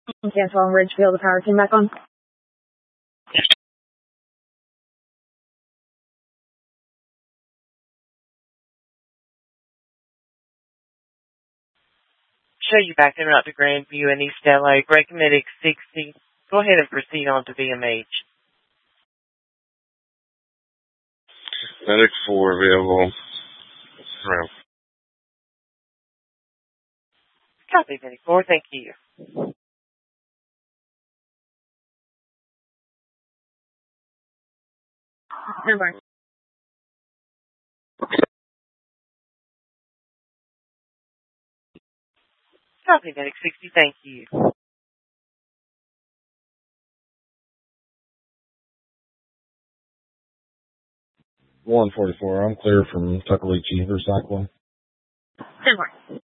Cancel on Ridgefield, the power came back on. Show you back in route to Grandview and East LA. Break medic 60. Go ahead and proceed on to VMH. Medic 4 available. Copy, medic 4. Thank you. Never. Copy, medic 60. Thank you. 144, I'm clear from Tuckalee Chief or Cyclone. 10-4.